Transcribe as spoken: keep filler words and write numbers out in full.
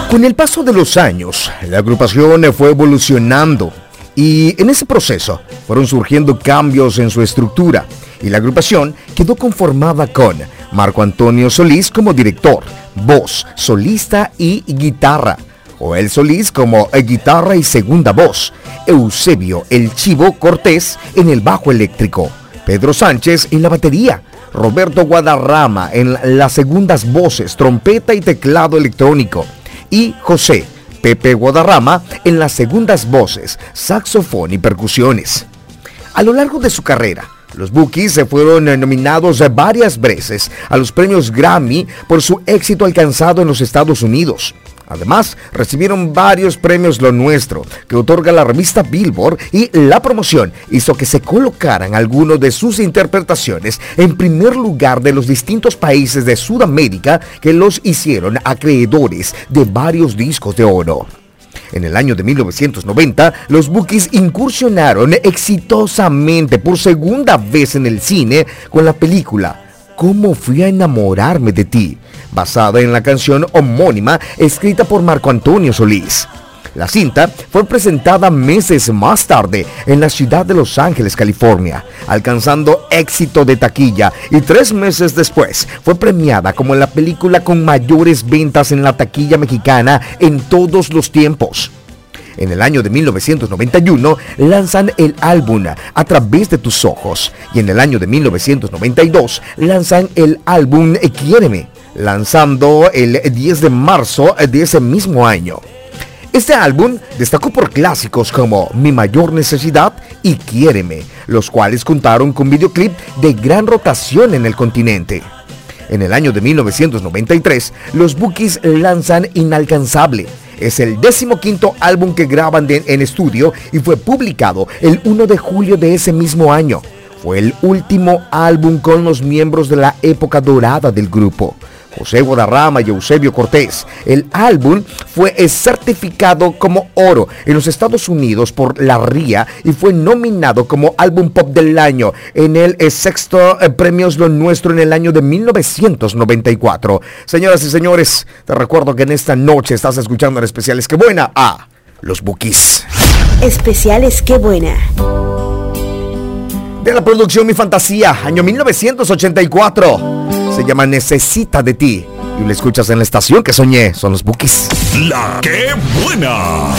Con el paso de los años, la agrupación fue evolucionando y en ese proceso fueron surgiendo cambios en su estructura y la agrupación quedó conformada con Marco Antonio Solís como director, voz, solista y guitarra, Joel Solís como guitarra y segunda voz, Eusebio El Chivo Cortés en el bajo eléctrico, Pedro Sánchez en la batería, Roberto Guadarrama en las segundas voces, trompeta y teclado electrónico, y José Pepe Guadarrama en las segundas voces, saxofón y percusiones. A lo largo de su carrera, los Bukis se fueron nominados varias veces a los premios Grammy por su éxito alcanzado en los Estados Unidos. Además, recibieron varios premios Lo Nuestro, que otorga la revista Billboard, y la promoción hizo que se colocaran algunos de sus interpretaciones en primer lugar de los distintos países de Sudamérica que los hicieron acreedores de varios discos de oro. En el año de mil novecientos noventa, los Bukis incursionaron exitosamente por segunda vez en el cine con la película ¿Cómo fui a enamorarme de ti?, basada en la canción homónima escrita por Marco Antonio Solís. La cinta fue presentada meses más tarde en la ciudad de Los Ángeles, California, alcanzando éxito de taquilla, y tres meses después fue premiada como la película con mayores ventas en la taquilla mexicana en todos los tiempos. En el año de mil novecientos noventa y uno lanzan el álbum A Través de Tus Ojos, y en el año de mil novecientos noventa y dos lanzan el álbum Quiéreme, lanzando el diez de marzo de ese mismo año. Este álbum destacó por clásicos como Mi Mayor Necesidad y Quiéreme, los cuales contaron con videoclip de gran rotación en el continente. En el año de mil novecientos noventa y tres, los Bukis lanzan Inalcanzable. Es el decimoquinto álbum que graban de, en estudio, y fue publicado el primero de julio de ese mismo año. Fue el último álbum con los miembros de la época dorada del grupo, José Guadarrama y Eusebio Cortés. El álbum fue certificado como oro en los Estados Unidos por la R I A y fue nominado como álbum pop del año en el sexto eh, Premios Lo Nuestro en el año de mil novecientos noventa y cuatro. Señoras y señores, te recuerdo que en esta noche estás escuchando en Especiales Qué Buena a Los Bukis. Especiales Qué Buena. De la producción Mi Fantasía, año mil novecientos ochenta y cuatro. Se llama Necesita de Ti. Y lo escuchas en la estación que soñé. Son los Bukis. La Qué Buena.